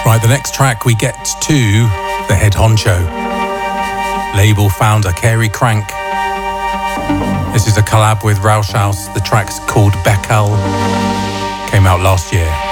Right, the next track we get to the head honcho, label founder Carey Crank. This is a collab with Rauschhaus. The track's called Beckel, came out last year.